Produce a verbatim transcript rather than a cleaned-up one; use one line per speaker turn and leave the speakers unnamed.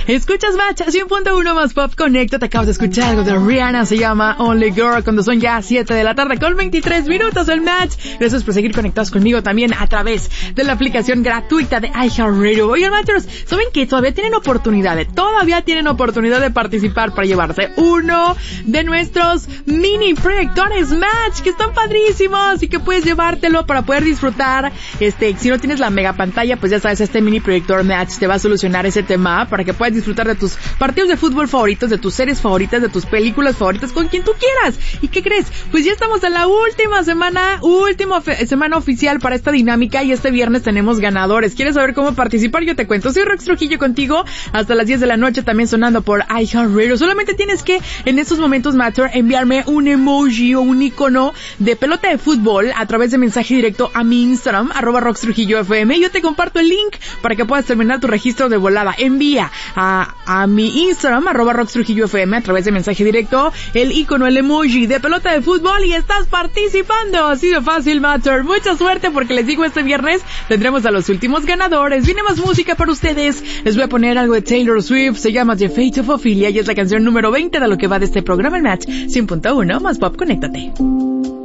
Escuchas Match cien punto uno más Pop Connecto. Te acabas de escuchar algo de Rihanna, se llama Only Girl, cuando son ya siete de la tarde con veintitrés minutos el Match. Gracias por seguir conectados conmigo también a través de la aplicación gratuita de iHeartRadio. Oigan, Matchers, ¿saben qué? Todavía tienen oportunidad, de, todavía tienen oportunidad de participar para llevarse uno de nuestros mini proyectores Match, que están padrísimos y que puedes llevártelo para poder disfrutar. Este, si no tienes la mega pantalla, pues ya sabes, este mini proyector Match te va a solucionar ese tema para que puedas disfrutar de tus partidos de fútbol favoritos, de tus series favoritas, de tus películas favoritas, con quien tú quieras. ¿Y qué crees? Pues ya estamos en la última semana, última fe- semana oficial para esta dinámica, y este viernes tenemos ganadores. ¿Quieres saber cómo participar? Yo te cuento. Soy Rox Trujillo contigo hasta las diez de la noche, también sonando por iHeartRadio. Solamente tienes que, en estos momentos, Matter, enviarme un emoji o un icono de pelota de fútbol a través de mensaje directo a mi Instagram, arroba Rox Trujillo F M. Yo te comparto el link para que puedas terminar tu registro de volada. Envía a, a mi Instagram, arroba Rox Trujillo F M, a través de mensaje directo, el icono, el emoji de pelota de fútbol, y estás participando. Así de fácil, Matter. Mucha suerte, porque les digo, este viernes tendremos a los últimos ganadores. Viene más música para ustedes. Les voy a poner algo de Taylor Swift. Se llama The Fate of Ophelia y es la canción número veinte de lo que va de este programa, el Match cien punto uno más Pop. Conéctate.